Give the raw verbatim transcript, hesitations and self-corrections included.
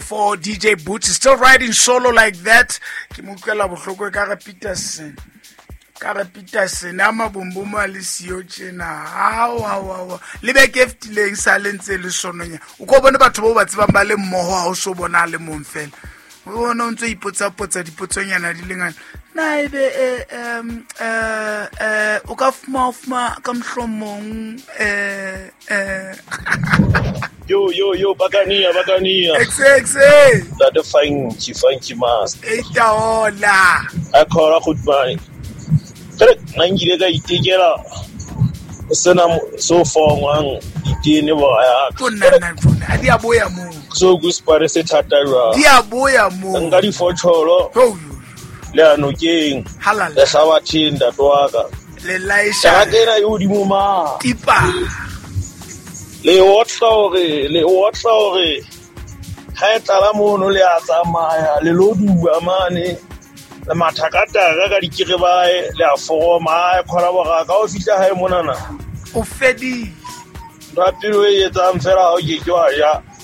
for D J Boots. Still riding solo like that. Ke mo utlwela bohloko ka re Peterson. Ka re Peterson ama bomboma le sio tjena. How how how. Le be ke ftileng silence le sononya. O ko bona batho ba ba tsebang ba le mmoho ha o so bona le momfela. O bona o ntse ipotsa potsa dipotsonyana di lengana. Na ebe um eh eh o ka fuma fuma ka mhlomong eh eh Yo, yo, yo, Bakania, Bakania. Exe, exe. That the fine, she fine, she must. Eita hola. I call her goodbye. Correct, Nigeria, I take it out. Senam so far one, it didn't ever. Kunana, kunana. Dia boya mo. So good, Paris, it's at the Dia boya mo. And got it for Cholo. Oh, Leano King. halala. That's our chin that waga. Le laisha. Sagena, you do mama. Tipa. Le otlaore le otlaore ha etla mono le a tsamaya le lo dua mane le mathakata ga ga dikire bae le a foroma a khora boga ka o fitla ha e monana O fedi. ba pelo e etsa mfera ha o ke jwa ja